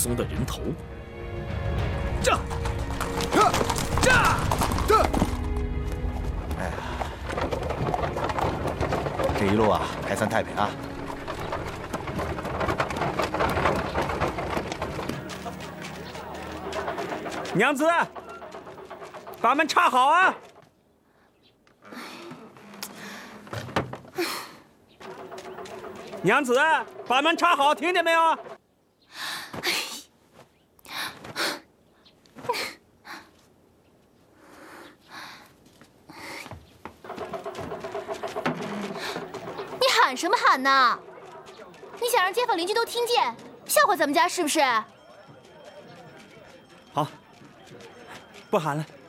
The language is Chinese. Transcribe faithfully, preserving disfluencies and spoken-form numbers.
松的人头。这，这，这，这！ 哎呀，这一路啊，还算太平啊。 娘子，把门插好啊！娘子，把门插好，听见没有？ 你喊什么喊呢？你想让街坊邻居都听见，笑话咱们家是不是？ 好，不喊了。